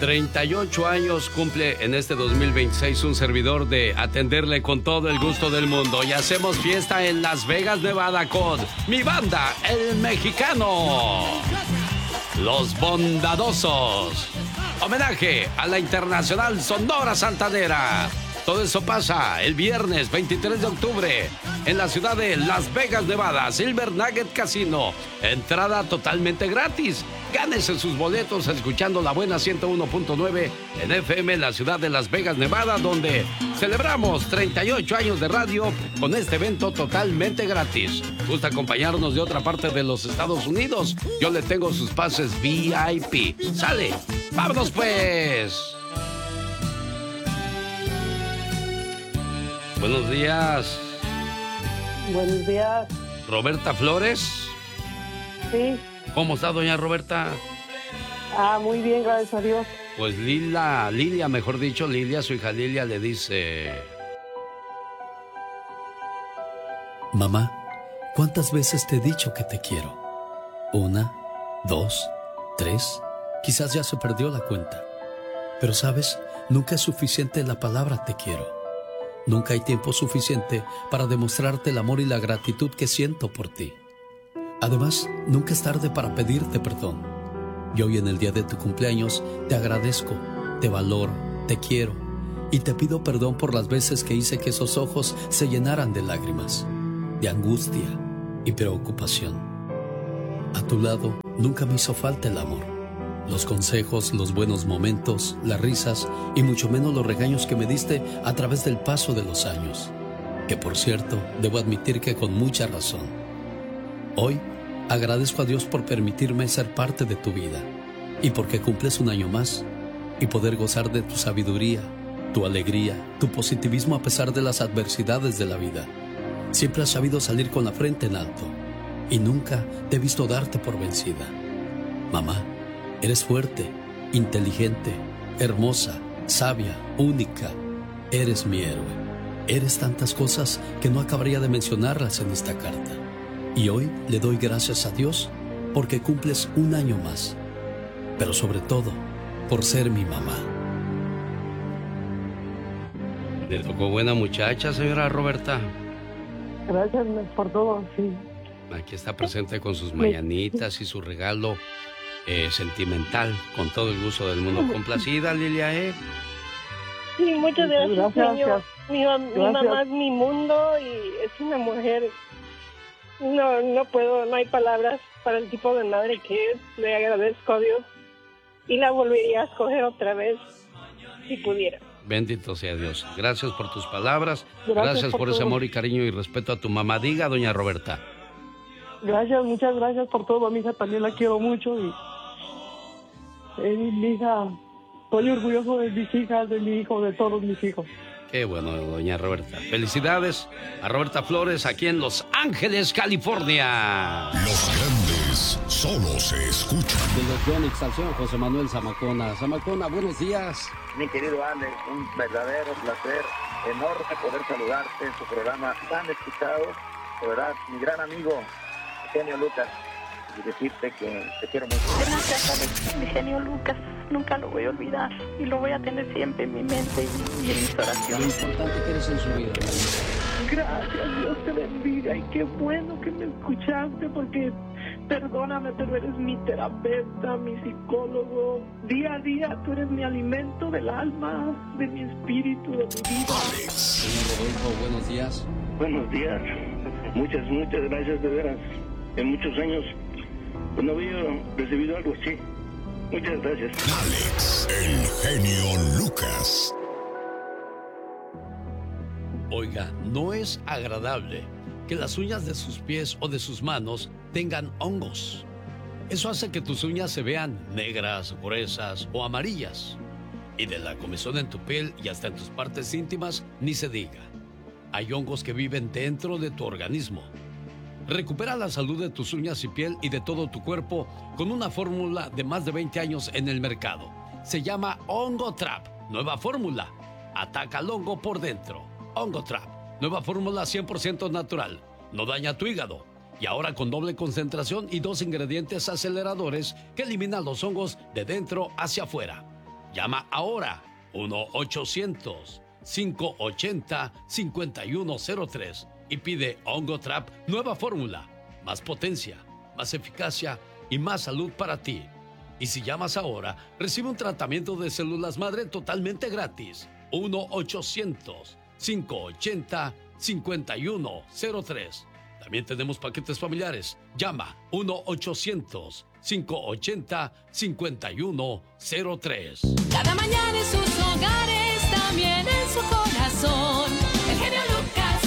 38 años cumple en este 2026 un servidor de atenderle con todo el gusto del mundo. Y hacemos fiesta en Las Vegas, Nevada con mi banda, El Mexicano. Los Bondadosos. Homenaje a la Internacional Sonora Santanera. Todo eso pasa el viernes 23 de octubre en la ciudad de Las Vegas, Nevada, Silver Nugget Casino. Entrada totalmente gratis. Gánese sus boletos escuchando La Buena 101.9 en FM en la ciudad de Las Vegas, Nevada, donde celebramos 38 años de radio con este evento totalmente gratis. ¿Gusta acompañarnos de otra parte de los Estados Unidos? Yo le tengo sus pases VIP. ¡Sale! ¡Vámonos pues! Buenos días. Buenos días. ¿Roberta Flores? Sí. ¿Cómo está, doña Roberta? Muy bien, gracias a Dios. Pues Lilia, mejor dicho, Lilia, su hija Lilia, le dice... Mamá, ¿cuántas veces te he dicho que te quiero? 1, 2, 3, quizás ya se perdió la cuenta. Pero sabes, nunca es suficiente la palabra te quiero. Nunca hay tiempo suficiente para demostrarte el amor y la gratitud que siento por ti. Además, nunca es tarde para pedirte perdón. Y hoy en el día de tu cumpleaños te agradezco, te valoro, te quiero y te pido perdón por las veces que hice que esos ojos se llenaran de lágrimas, de angustia y preocupación. A tu lado nunca me hizo falta el amor. Los consejos, los buenos momentos, las risas y mucho menos los regaños que me diste a través del paso de los años. Que por cierto, debo admitir que con mucha razón. Hoy agradezco a Dios por permitirme ser parte de tu vida y porque cumples un año más y poder gozar de tu sabiduría, tu alegría, tu positivismo a pesar de las adversidades de la vida. Siempre has sabido salir con la frente en alto y nunca te he visto darte por vencida. Mamá, eres fuerte, inteligente, hermosa, sabia, única. Eres mi héroe. Eres tantas cosas que no acabaría de mencionarlas en esta carta. Y hoy le doy gracias a Dios porque cumples un año más. Pero sobre todo, por ser mi mamá. Le tocó buena muchacha, señora Roberta. Gracias por todo, sí. Aquí está presente con sus mañanitas y su regalo sentimental, con todo el gusto del mundo. Complacida, Lilia, ¿eh? Sí, muchas gracias, señor. Mi mamá es mi mundo y es una mujer. No hay palabras para el tipo de madre que es. Le agradezco a Dios y la volvería a escoger otra vez si pudiera. Bendito sea Dios. Gracias por tus palabras. Gracias por ese amor y cariño y respeto a tu mamá. Diga, doña Roberta. Gracias, muchas gracias por todo. A mi hija también la quiero mucho y mi hija, estoy orgulloso de mis hijas, de mi hijo, de todos mis hijos. Qué bueno, doña Roberta. Felicidades a Roberta Flores aquí en Los Ángeles, California. Los grandes solo se escuchan. De los Yonix al señor José Manuel Zamacona. Zamacona, buenos días. Mi querido Alex, un verdadero placer, enorme poder saludarte en tu programa tan escuchado. De verdad, mi gran amigo, Genio Lucas, y decirte que te quiero mucho. Gracias, Alex, mi genio Lucas. Nunca lo voy a olvidar y lo voy a tener siempre en mi mente y en mis oraciones. Lo importante que eres en su vida. Gracias, Dios te bendiga y qué bueno que me escuchaste porque perdóname, pero eres mi terapeuta, mi psicólogo. Día a día tú eres mi alimento del alma, de mi espíritu, de mi vida. Señor Rodolfo, buenos días. Buenos días. Muchas gracias, de veras. En muchos años pues no había recibido algo así. Muchas gracias. Alex, el genio Lucas. Oiga, no es agradable que las uñas de sus pies o de sus manos tengan hongos. Eso hace que tus uñas se vean negras, gruesas o amarillas. Y de la comezón en tu piel y hasta en tus partes íntimas, ni se diga. Hay hongos que viven dentro de tu organismo. Recupera la salud de tus uñas y piel y de todo tu cuerpo con una fórmula de más de 20 años en el mercado. Se llama Hongo Trap. Nueva fórmula. Ataca al hongo por dentro. Hongo Trap. Nueva fórmula 100% natural. No daña tu hígado. Y ahora con doble concentración y 2 ingredientes aceleradores que eliminan los hongos de dentro hacia afuera. Llama ahora 1-800-580-5103 y pide Ongotrap Nueva Fórmula. Más potencia, más eficacia y más salud para ti. Y si llamas ahora, recibe un tratamiento de células madre totalmente gratis. 1-800-580-5103. También tenemos paquetes familiares. Llama 1-800-580-5103. Cada mañana en sus hogares, también en su corazón. El genio Lucas.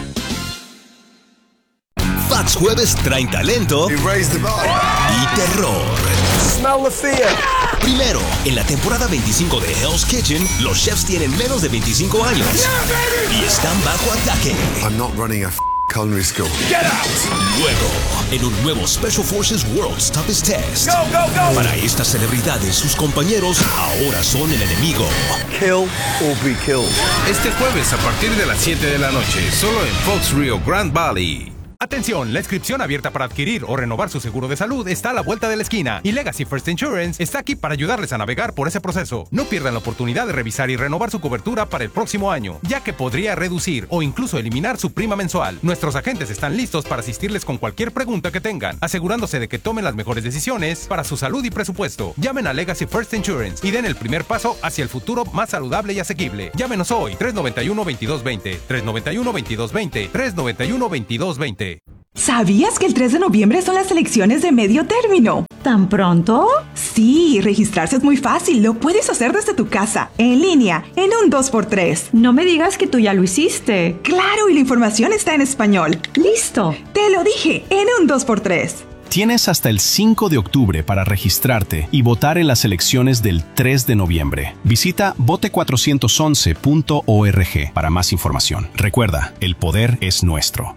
Fox Jueves traen talento y terror. Smell the fear. Primero, en la temporada 25 de Hell's Kitchen, los chefs tienen menos de 25 años y están bajo ataque. I'm not running a culinary school. Get out! Luego, en un nuevo Special Forces World's Toughest Test. Go, go, go! Para estas celebridades, sus compañeros ahora son el enemigo. Kill or be killed. Este jueves a partir de las 7 de la noche, solo en Fox Rio Grand Valley. Atención, la inscripción abierta para adquirir o renovar su seguro de salud está a la vuelta de la esquina y Legacy First Insurance está aquí para ayudarles a navegar por ese proceso. No pierdan la oportunidad de revisar y renovar su cobertura para el próximo año, ya que podría reducir o incluso eliminar su prima mensual. Nuestros agentes están listos para asistirles con cualquier pregunta que tengan, asegurándose de que tomen las mejores decisiones para su salud y presupuesto. Llamen a Legacy First Insurance y den el primer paso hacia el futuro más saludable y asequible. Llámenos hoy, 391-2220, 391-2220, 391-2220. ¿Sabías que el 3 de noviembre son las elecciones de medio término? ¿Tan pronto? Sí, registrarse es muy fácil. Lo puedes hacer desde tu casa, en línea, en un 2x3. No me digas que tú ya lo hiciste. Claro, y la información está en español. ¡Listo! Te lo dije, en un 2x3. Tienes hasta el 5 de octubre para registrarte y votar en las elecciones del 3 de noviembre. Visita vote411.org para más información. Recuerda, el poder es nuestro.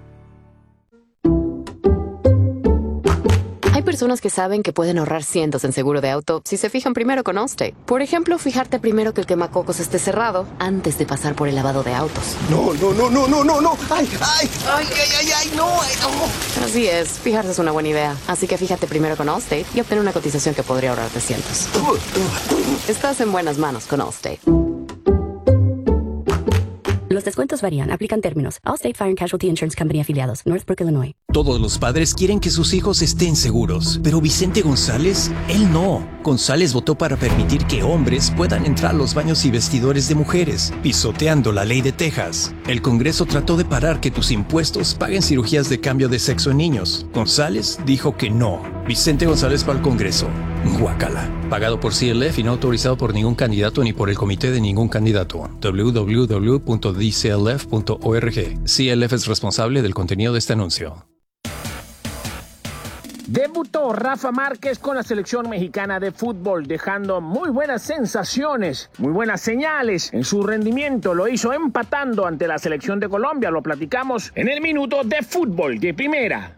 Hay personas que saben que pueden ahorrar cientos en seguro de auto si se fijan primero con Allstate. Por ejemplo, fijarte primero que el quemacocos esté cerrado antes de pasar por el lavado de autos. No. ¡Ay, no! Así es, fijarse es una buena idea. Así que fíjate primero con Allstate y obtener una cotización que podría ahorrarte cientos. Estás en buenas manos con Allstate. Los descuentos varían. Aplican términos. Allstate Fire and Casualty Insurance Company afiliados. Northbrook, Illinois. Todos los padres quieren que sus hijos estén seguros. Pero Vicente González, él no. González votó para permitir que hombres puedan entrar a los baños y vestidores de mujeres, pisoteando la ley de Texas. El Congreso trató de parar que tus impuestos paguen cirugías de cambio de sexo en niños. González dijo que no. Vicente González va al Congreso. Guácala. Pagado por CLF y no autorizado por ningún candidato ni por el comité de ningún candidato. www.dclf.org. CLF es responsable del contenido de este anuncio. Debutó Rafa Márquez con la selección mexicana de fútbol, dejando muy buenas sensaciones, muy buenas señales en su rendimiento. Lo hizo empatando ante la selección de Colombia. Lo platicamos en el Minuto de Fútbol de Primera.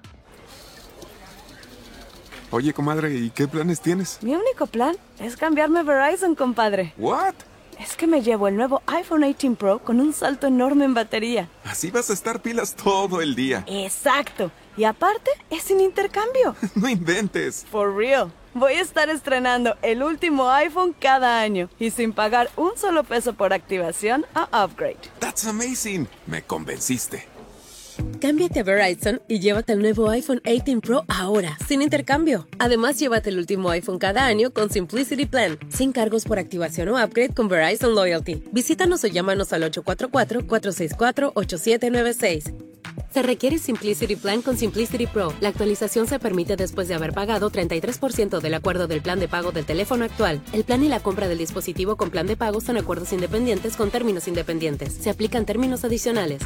Oye, comadre, ¿y qué planes tienes? Mi único plan es cambiarme a Verizon, compadre. ¿What? Es que me llevo el nuevo iPhone 18 Pro con un salto enorme en batería. Así vas a estar pilas todo el día. Exacto. Y aparte, es sin intercambio. No inventes. For real. Voy a estar estrenando el último iPhone cada año y sin pagar un solo peso por activación o upgrade. That's amazing. Me convenciste. Cámbiate a Verizon y llévate el nuevo iPhone 18 Pro ahora, sin intercambio. Además, llévate el último iPhone cada año con Simplicity Plan, sin cargos por activación o upgrade con Verizon Loyalty. Visítanos o llámanos al 844-464-8796. Se requiere Simplicity Plan con Simplicity Pro. La actualización se permite después de haber pagado 33% del acuerdo del plan de pago del teléfono actual. El plan y la compra del dispositivo con plan de pago son acuerdos independientes con términos independientes. Se aplican términos adicionales.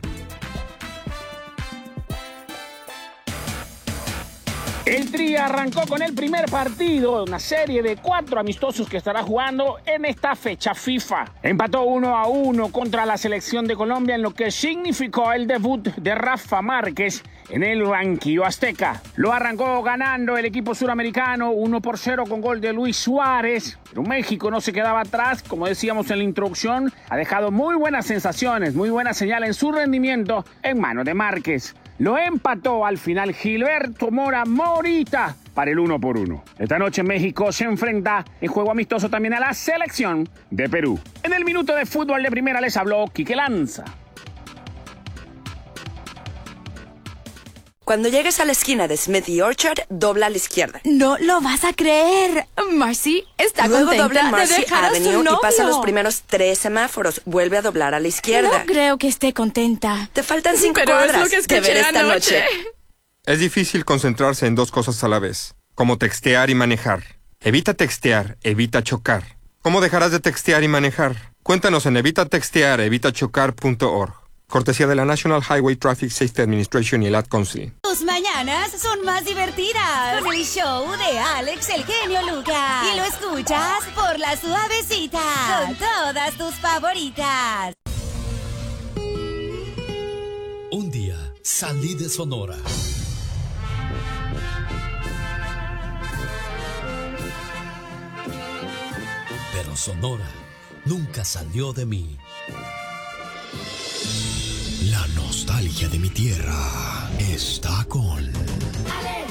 El Tri arrancó con el primer partido, una serie de 4 amistosos que estará jugando en esta fecha FIFA. Empató 1-1 contra la selección de Colombia en lo que significó el debut de Rafa Márquez en el banquillo azteca. Lo arrancó ganando el equipo suramericano 1-0 con gol de Luis Suárez. Pero México no se quedaba atrás, como decíamos en la introducción, ha dejado muy buenas sensaciones, muy buena señal en su rendimiento en manos de Márquez. lo empató al final Gilberto Mora Morita para el 1-1. Esta noche México se enfrenta en juego amistoso también a la selección de Perú. En el minuto de fútbol de primera les habló Quique Lanza. Cuando llegues a la esquina de Smith y Orchard, dobla a la izquierda. No lo vas a creer. Marcy está Luego contenta dobla en Marcy de dejar a su Avenue novio. y pasa los primeros 3 semáforos. Vuelve a doblar a la izquierda. No creo que esté contenta. Te faltan 5 Pero cuadras. es lo que escuché Te veré esta anoche. noche. Es difícil concentrarse en 2 cosas a la vez, como textear y manejar. Evita textear, evita chocar. ¿Cómo dejarás de textear y manejar? Cuéntanos en evitachocar.org. Cortesía de la National Highway Traffic Safety Administration y el Ad Council. Tus mañanas son más divertidas con el show de Alex el genio Lucas. Y lo escuchas por La Suavecita con todas tus favoritas. Un día salí de Sonora. Pero Sonora nunca salió de mí. La nostalgia de mi tierra está con Alex,